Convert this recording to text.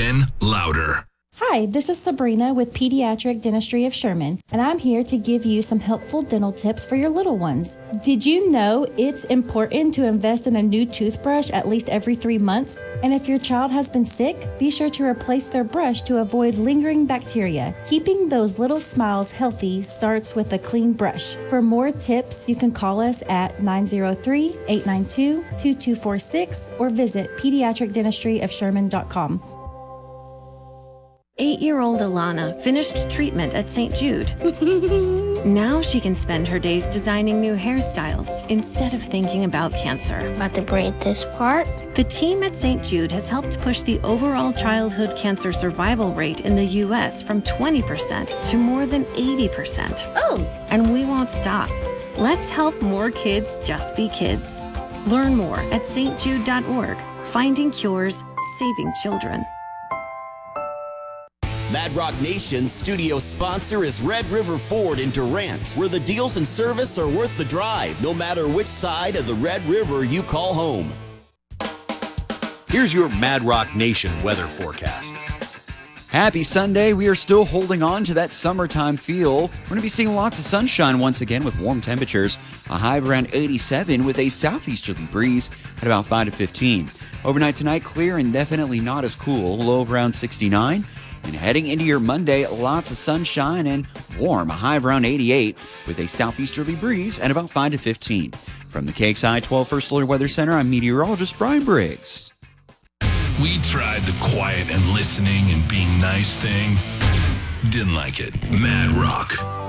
Again, louder. Hi, this is Sabrina with Pediatric Dentistry of Sherman, and I'm here to give you some helpful dental tips for your little ones. Did you know it's important to invest in a new toothbrush at least every 3 months? And if your child has been sick, be sure to replace their brush to avoid lingering bacteria. Keeping those little smiles healthy starts with a clean brush. For more tips, you can call us at 903-892-2246 or visit pediatricdentistryofsherman.com. 8-year-old Alana finished treatment at St. Jude. Now she can spend her days designing new hairstyles instead of thinking about cancer. About to braid this part. The team at St. Jude has helped push the overall childhood cancer survival rate in the U.S. from 20% to more than 80%. Oh! And we won't stop. Let's help more kids just be kids. Learn more at stjude.org. Finding cures, saving children. Mad Rock Nation's studio sponsor is Red River Ford in Durant, where the deals and service are worth the drive, no matter which side of the Red River you call home. Here's your Mad Rock Nation weather forecast. Happy Sunday. We are still holding on to that summertime feel. We're going to be seeing lots of sunshine once again with warm temperatures. A high of around 87 with a southeasterly breeze at about 5 to 15. Overnight tonight, clear and definitely not as cool. Low of around 69. And heading into your Monday, lots of sunshine and warm, a high of around 88 with a southeasterly breeze at about 5 to 15. From the KXI 12 First Alert Weather Center, I'm meteorologist Brian Briggs. We tried the quiet and listening and being nice thing. Didn't like it. Mad Rock.